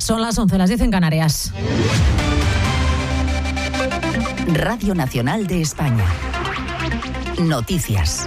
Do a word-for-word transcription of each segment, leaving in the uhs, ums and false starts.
Son las once, las diez en Canarias. Radio Nacional de España. Noticias.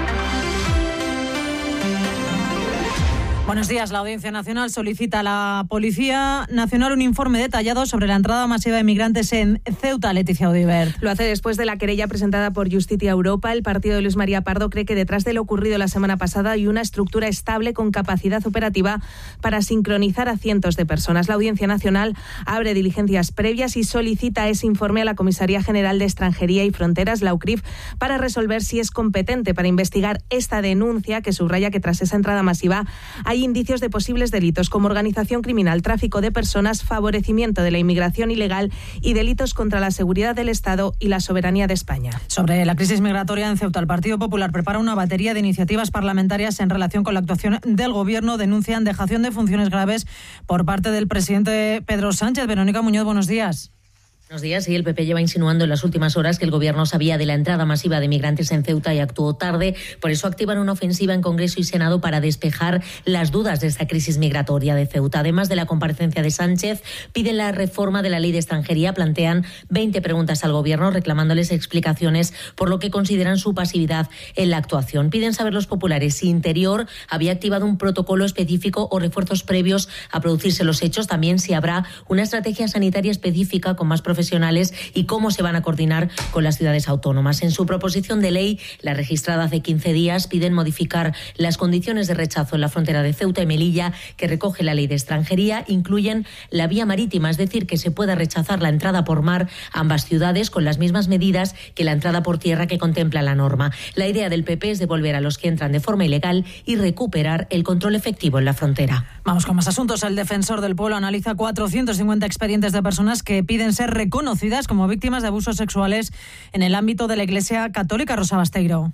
Buenos días. La Audiencia Nacional solicita a la Policía Nacional un informe detallado sobre la entrada masiva de migrantes en Ceuta. Leticia Audibert. Lo hace después de la querella presentada por Justicia Europa. El partido de Luis María Pardo cree que detrás de lo ocurrido la semana pasada hay una estructura estable con capacidad operativa para sincronizar a cientos de personas. La Audiencia Nacional abre diligencias previas y solicita ese informe a la Comisaría General de Extranjería y Fronteras, la U C R I F, para resolver si es competente para investigar esta denuncia que subraya que tras esa entrada masiva hay Hay indicios de posibles delitos como organización criminal, tráfico de personas, favorecimiento de la inmigración ilegal y delitos contra la seguridad del Estado y la soberanía de España. Sobre la crisis migratoria en Ceuta, el Partido Popular prepara una batería de iniciativas parlamentarias en relación con la actuación del Gobierno. Denuncian dejación de funciones graves por parte del presidente Pedro Sánchez. Verónica Muñoz, buenos días. Buenos días. Y el P P lleva insinuando en las últimas horas que el Gobierno sabía de la entrada masiva de migrantes en Ceuta y actuó tarde. Por eso activan una ofensiva en Congreso y Senado para despejar las dudas de esta crisis migratoria de Ceuta. Además de la comparecencia de Sánchez, piden la reforma de la Ley de Extranjería. Plantean veinte preguntas al Gobierno reclamándoles explicaciones por lo que consideran su pasividad en la actuación. Piden saber los populares si Interior había activado un protocolo específico o refuerzos previos a producirse los hechos. También si habrá una estrategia sanitaria específica con más profesionales profesionales y cómo se van a coordinar con las ciudades autónomas. En su proposición de ley, la registrada hace quince días, piden modificar las condiciones de rechazo en la frontera de Ceuta y Melilla que recoge la Ley de Extranjería. Incluyen la vía marítima, es decir, que se pueda rechazar la entrada por mar a ambas ciudades con las mismas medidas que la entrada por tierra que contempla la norma. La idea del P P es devolver a los que entran de forma ilegal y recuperar el control efectivo en la frontera. Vamos con más asuntos. El Defensor del Pueblo analiza cuatrocientos cincuenta expedientes de personas que piden ser reconocidas como víctimas de abusos sexuales en el ámbito de la Iglesia Católica. Rosa Basteiro.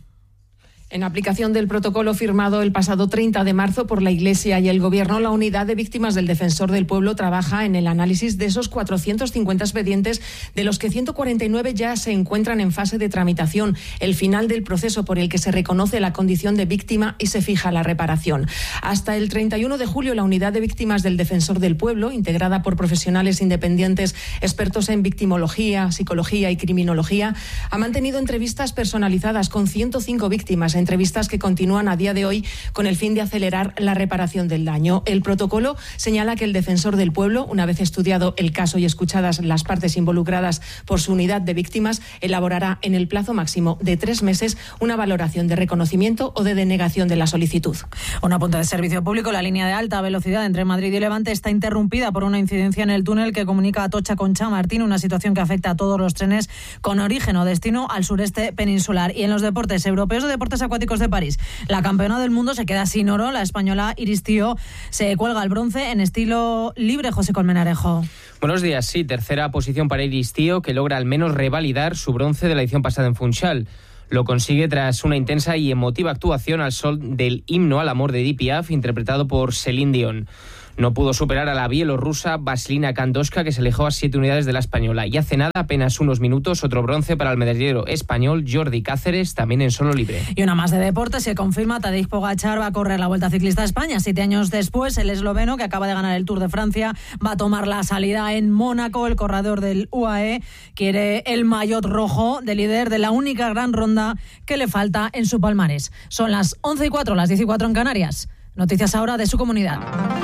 En aplicación del protocolo firmado el pasado treinta de marzo por la Iglesia y el Gobierno, la Unidad de Víctimas del Defensor del Pueblo trabaja en el análisis de esos cuatrocientos cincuenta expedientes, de los que ciento cuarenta y nueve ya se encuentran en fase de tramitación, el final del proceso por el que se reconoce la condición de víctima y se fija la reparación. Hasta el treinta y uno de julio, la Unidad de Víctimas del Defensor del Pueblo, integrada por profesionales independientes expertos en victimología, psicología y criminología, ha mantenido entrevistas personalizadas con ciento cinco víctimas, entrevistas que continúan a día de hoy con el fin de acelerar la reparación del daño. El protocolo señala que el Defensor del Pueblo, una vez estudiado el caso y escuchadas las partes involucradas por su unidad de víctimas, elaborará en el plazo máximo de tres meses una valoración de reconocimiento o de denegación de la solicitud. Un apunte de servicio público. La línea de alta velocidad entre Madrid y Levante está interrumpida por una incidencia en el túnel que comunica Atocha con Chamartín, una situación que afecta a todos los trenes con origen o destino al sureste peninsular. Y en los deportes europeos de deportes acuáticos de París, la campeona del mundo se queda sin oro. La española Iris Tío se cuelga el bronce en estilo libre. José Colmenarejo. Buenos días. Sí, tercera posición para Iris Tío, que logra al menos revalidar su bronce de la edición pasada en Funchal. Lo consigue tras una intensa y emotiva actuación al son del himno al amor de Edith Piaf, interpretado por Celine Dion. No pudo superar a la bielorrusa Vasilina Kandoshka, que se alejó a siete unidades de la española. Y hace nada, apenas unos minutos, otro bronce para el medallero español Jordi Cáceres, también en solo libre. Y una más de deporte. Se confirma, Tadej Pogačar va a correr la Vuelta Ciclista a España. Siete años después, el esloveno, que acaba de ganar el Tour de Francia, va a tomar la salida en Mónaco. El corredor del U A E quiere el maillot rojo de líder de la única gran ronda que le falta en su palmarés. Son las once y cuatro, las diez y cuatro en Canarias. Noticias ahora de su comunidad.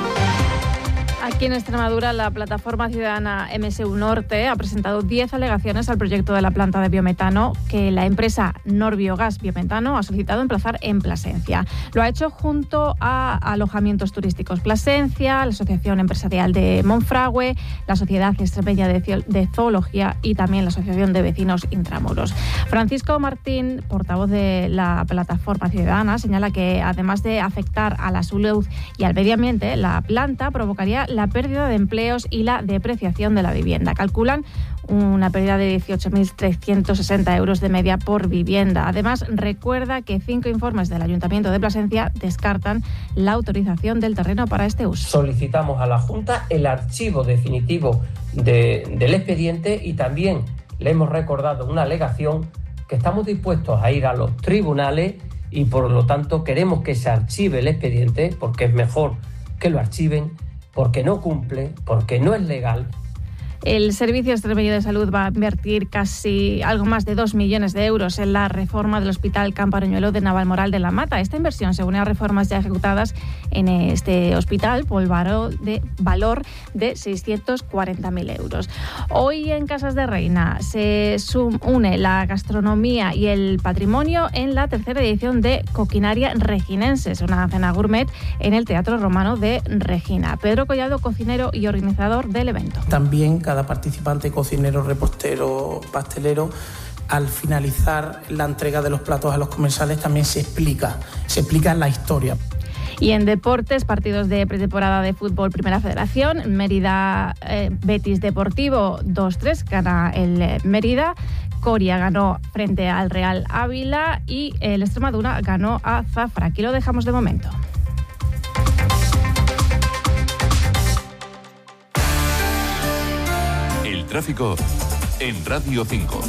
Aquí en Extremadura, la plataforma ciudadana M S U Norte ha presentado diez alegaciones al proyecto de la planta de biometano que la empresa Norbiogas Biometano ha solicitado emplazar en Plasencia. Lo ha hecho junto a Alojamientos Turísticos Plasencia, la Asociación Empresarial de Monfragüe, la Sociedad Extremeña de Zoología y también la Asociación de Vecinos Intramuros. Francisco Martín, portavoz de la plataforma ciudadana, señala que además de afectar a la salud y al medio ambiente, la planta provocaría la pérdida de empleos y la depreciación de la vivienda. Calculan una pérdida de dieciocho mil trescientos sesenta euros de media por vivienda. Además, recuerda que cinco informes del Ayuntamiento de Plasencia descartan la autorización del terreno para este uso. Solicitamos a la Junta el archivo definitivo de, del expediente y también le hemos recordado una alegación que estamos dispuestos a ir a los tribunales y por lo tanto queremos que se archive el expediente porque es mejor que lo archiven porque no cumple, porque no es legal. El Servicio Extremeño de Salud va a invertir casi algo más de dos millones de euros en la reforma del Hospital Campo Aruñuelo de Navalmoral de la Mata. Esta inversión se une a reformas ya ejecutadas en este hospital por de valor de seiscientos cuarenta mil euros. Hoy en Casas de Reina se une la gastronomía y el patrimonio en la tercera edición de Coquinaria Reginenses, una cena gourmet en el Teatro Romano de Regina. Pedro Collado, cocinero y organizador del evento. También cada participante, cocinero, repostero, pastelero, al finalizar la entrega de los platos a los comensales también se explica, se explica la historia. Y en deportes, partidos de pretemporada de fútbol Primera Federación, Mérida eh, Betis Deportivo dos tres, gana el Mérida, Coria ganó frente al Real Ávila y el Extremadura ganó a Zafra. Aquí lo dejamos de momento. Tráfico en Radio cinco.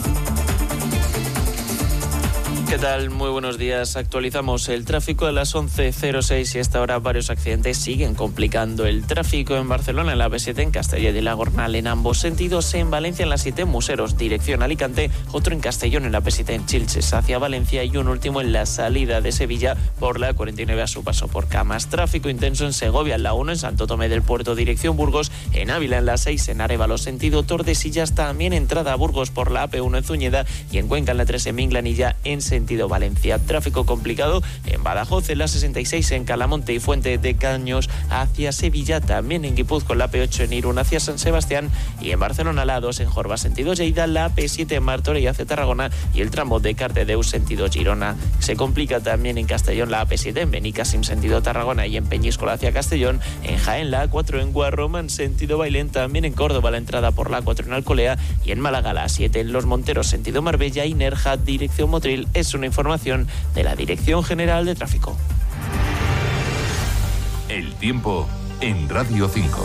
¿Qué tal? Muy buenos días. Actualizamos el tráfico a las once cero seis y a esta hora varios accidentes siguen complicando el tráfico en Barcelona, en la A B siete, en Castellet y la Gornal en ambos sentidos, en Valencia en la siete, Museros, dirección Alicante, otro en Castellón en la P siete en Chilches hacia Valencia y un último en la salida de Sevilla por la cuarenta y nueve a su paso por Camas. Tráfico intenso en Segovia, en la uno, en Santo Tomé del Puerto, dirección Burgos, en Ávila en la seis, en Arévalo sentido Tordesillas, también entrada a Burgos por la A P uno en Zúñeda y en Cuenca en la tres, en Minglanilla en sentido Valencia. Tráfico complicado en Badajoz, en la sesenta y seis, en Calamonte y Fuente de Caños hacia Sevilla, también en Guipúzcoa, la P ocho en Irún hacia San Sebastián y en Barcelona la dos en Jorba sentido Lleida, la P siete en Martorell hacia Tarragona y el tramo de Cardedeu sentido Girona. Se complica también en Castellón la A P siete, en Benicàssim sentido Tarragona y en Peñíscola hacia Castellón, en Jaén la A cuatro, en Guarromán sentido Bailén, también en Córdoba la entrada por la A cuatro en Alcolea y en Málaga la A siete, en Los Monteros sentido Marbella y Nerja dirección Motril. Es una información de la Dirección General de Tráfico. El tiempo en Radio cinco.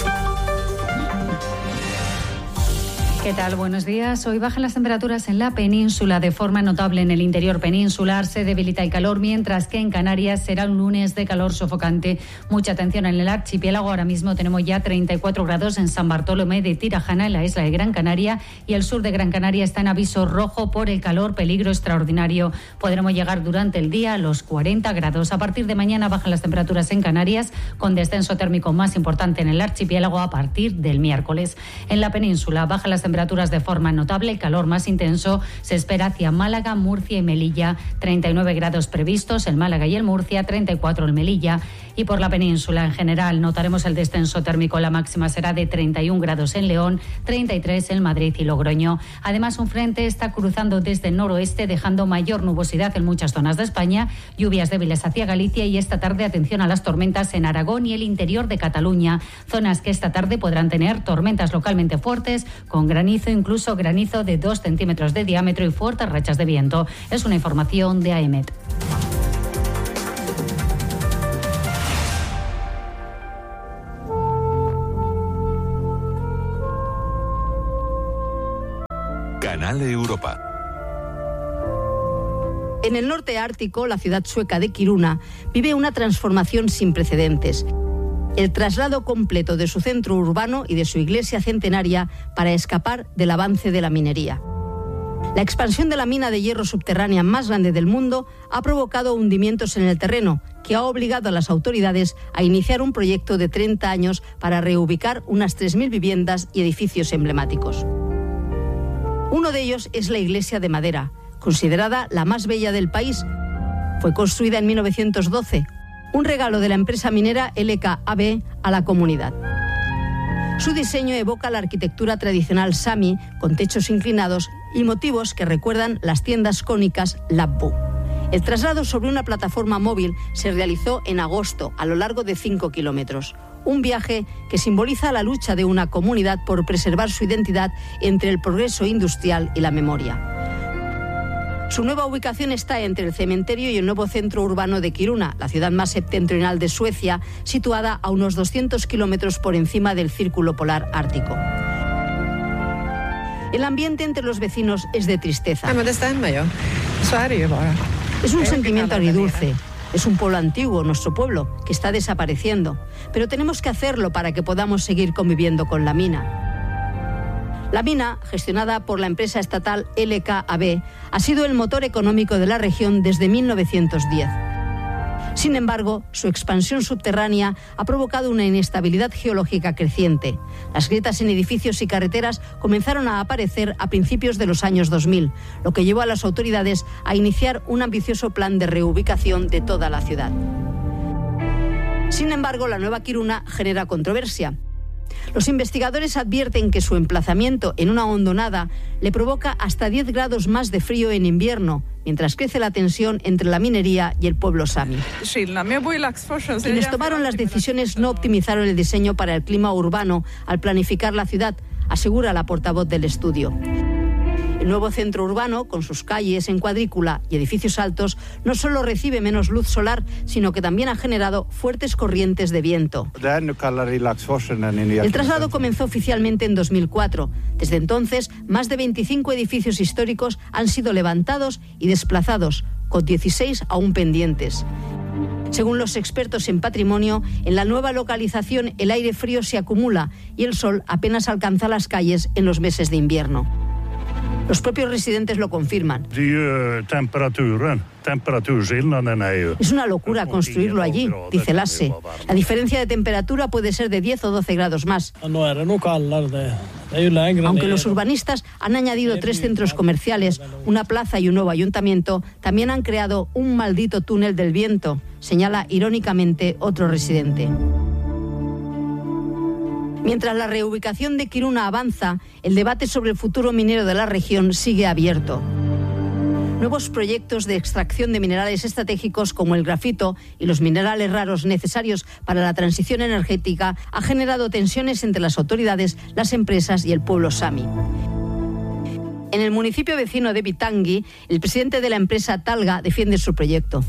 ¿Qué tal? Buenos días. Hoy bajan las temperaturas en la península de forma notable. En el interior peninsular se debilita el calor, mientras que en Canarias será un lunes de calor sofocante. Mucha atención en el archipiélago. Ahora mismo tenemos ya treinta y cuatro grados en San Bartolomé de Tirajana, en la isla de Gran Canaria, y el sur de Gran Canaria está en aviso rojo por el calor, peligro extraordinario. Podremos llegar durante el día a los cuarenta grados. A partir de mañana bajan las temperaturas en Canarias, con descenso térmico más importante en el archipiélago a partir del miércoles. En la península bajan las temperaturas de forma notable, el calor más intenso se espera hacia Málaga, Murcia y Melilla, treinta y nueve grados previstos en Málaga y el Murcia, treinta y cuatro en Melilla, y por la península en general notaremos el descenso térmico. La máxima será de treinta y un grados en León, treinta y tres en Madrid y Logroño. Además, un frente está cruzando desde el noroeste, dejando mayor nubosidad en muchas zonas de España, lluvias débiles hacia Galicia y esta tarde atención a las tormentas en Aragón y el interior de Cataluña, zonas que esta tarde podrán tener tormentas localmente fuertes con granizo, incluso granizo de dos centímetros de diámetro y fuertes rachas de viento. Es una información de A E M E T. Canal Europa. En el norte ártico, la ciudad sueca de Kiruna vive una transformación sin precedentes. El traslado completo de su centro urbano y de su iglesia centenaria para escapar del avance de la minería. La expansión de la mina de hierro subterránea más grande del mundo ha provocado hundimientos en el terreno, que ha obligado a las autoridades a iniciar un proyecto de treinta años para reubicar unas tres mil viviendas y edificios emblemáticos. Uno de ellos es la iglesia de madera, considerada la más bella del país. Fue construida en mil novecientos doce, un regalo de la empresa minera L K A B a la comunidad. Su diseño evoca la arquitectura tradicional sami, con techos inclinados y motivos que recuerdan las tiendas cónicas Labbu. El traslado sobre una plataforma móvil se realizó en agosto, a lo largo de cinco kilómetros. Un viaje que simboliza la lucha de una comunidad por preservar su identidad entre el progreso industrial y la memoria. Su nueva ubicación está entre el cementerio y el nuevo centro urbano de Kiruna, la ciudad más septentrional de Suecia, situada a unos doscientos kilómetros por encima del Círculo Polar Ártico. El ambiente entre los vecinos es de tristeza. Es un sentimiento agridulce. Es un pueblo antiguo, nuestro pueblo, que está desapareciendo, pero tenemos que hacerlo para que podamos seguir conviviendo con la mina. La mina, gestionada por la empresa estatal L K A B, ha sido el motor económico de la región desde mil novecientos diez. Sin embargo, su expansión subterránea ha provocado una inestabilidad geológica creciente. Las grietas en edificios y carreteras comenzaron a aparecer a principios de los años dos mil, lo que llevó a las autoridades a iniciar un ambicioso plan de reubicación de toda la ciudad. Sin embargo, la nueva Kiruna genera controversia. Los investigadores advierten que su emplazamiento en una hondonada le provoca hasta diez grados más de frío en invierno, mientras crece la tensión entre la minería y el pueblo sami. Quienes tomaron las decisiones no optimizaron el diseño para el clima urbano al planificar la ciudad, asegura la portavoz del estudio. El nuevo centro urbano, con sus calles en cuadrícula y edificios altos, no solo recibe menos luz solar, sino que también ha generado fuertes corrientes de viento. El traslado comenzó oficialmente en dos mil cuatro. Desde entonces, más de veinticinco edificios históricos han sido levantados y desplazados, con dieciséis aún pendientes. Según los expertos en patrimonio, en la nueva localización el aire frío se acumula y el sol apenas alcanza las calles en los meses de invierno. Los propios residentes lo confirman. Es una locura construirlo allí, dice Lasse. La diferencia de temperatura puede ser de diez o doce grados más. Aunque los urbanistas han añadido tres centros comerciales, una plaza y un nuevo ayuntamiento, también han creado un maldito túnel del viento, señala irónicamente otro residente. Mientras la reubicación de Kiruna avanza, el debate sobre el futuro minero de la región sigue abierto. Nuevos proyectos de extracción de minerales estratégicos como el grafito y los minerales raros necesarios para la transición energética ha generado tensiones entre las autoridades, las empresas y el pueblo sami. En el municipio vecino de Vittangi, el presidente de la empresa Talga defiende su proyecto.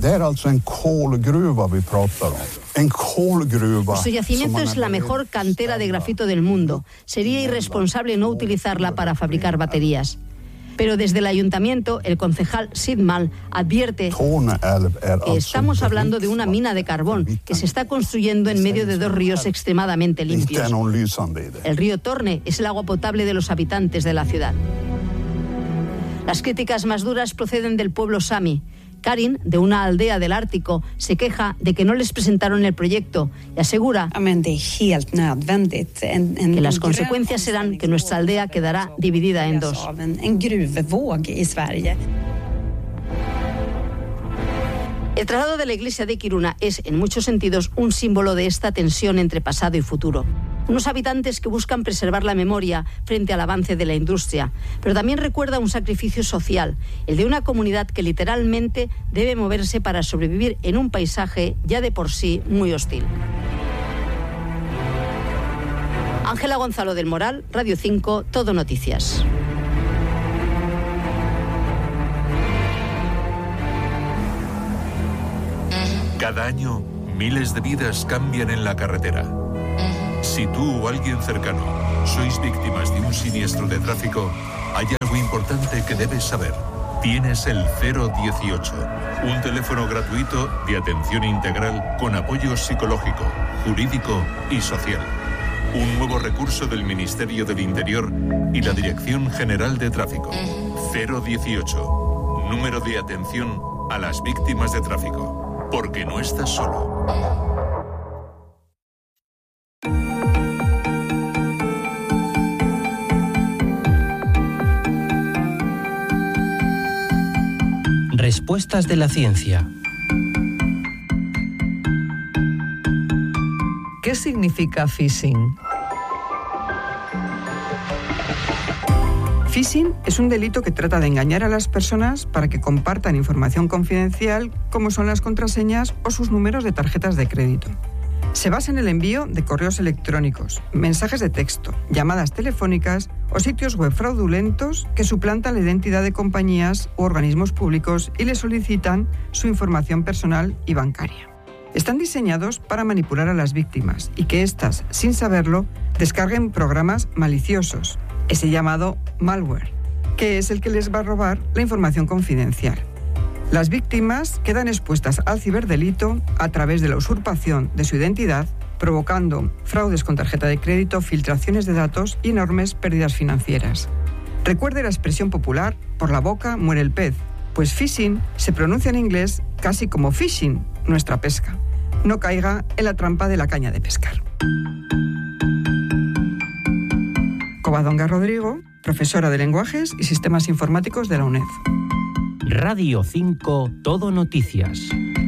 Su yacimiento es la mejor cantera de grafito del mundo. Sería irresponsable no utilizarla para fabricar baterías. Pero desde el ayuntamiento, el concejal Sidmal advierte que estamos hablando de una mina de carbón que se está construyendo en medio de dos ríos extremadamente limpios. El río Torne es el agua potable de los habitantes de la ciudad. Las críticas más duras proceden del pueblo sami. Karin, de una aldea del Ártico, se queja de que no les presentaron el proyecto y asegura que las consecuencias serán que nuestra aldea quedará dividida en dos. El traslado de la iglesia de Kiruna es, en muchos sentidos, un símbolo de esta tensión entre pasado y futuro. Unos habitantes que buscan preservar la memoria frente al avance de la industria, pero también recuerda un sacrificio social, el de una comunidad que literalmente debe moverse para sobrevivir en un paisaje ya de por sí muy hostil. Ángela Gonzalo del Moral, Radio cinco, Todo Noticias. Cada año, miles de vidas cambian en la carretera. Si tú o alguien cercano sois víctimas de un siniestro de tráfico, hay algo importante que debes saber. Tienes el cero dieciocho, un teléfono gratuito de atención integral con apoyo psicológico, jurídico y social. Un nuevo recurso del Ministerio del Interior y la Dirección General de Tráfico. cero dieciocho, número de atención a las víctimas de tráfico. Porque no estás solo. Respuestas de la ciencia. ¿Qué significa phishing? Phishing es un delito que trata de engañar a las personas para que compartan información confidencial como son las contraseñas o sus números de tarjetas de crédito. Se basa en el envío de correos electrónicos, mensajes de texto, llamadas telefónicas o sitios web fraudulentos que suplantan la identidad de compañías u organismos públicos y les solicitan su información personal y bancaria. Están diseñados para manipular a las víctimas y que éstas, sin saberlo, descarguen programas maliciosos, ese llamado malware, que es el que les va a robar la información confidencial. Las víctimas quedan expuestas al ciberdelito a través de la usurpación de su identidad, provocando fraudes con tarjeta de crédito, filtraciones de datos y enormes pérdidas financieras. Recuerde la expresión popular, por la boca muere el pez, pues phishing se pronuncia en inglés casi como fishing, nuestra pesca. No caiga en la trampa de la caña de pescar. Covadonga Rodrigo, profesora de Lenguajes y Sistemas Informáticos de la UNED. Radio cinco, Todo Noticias.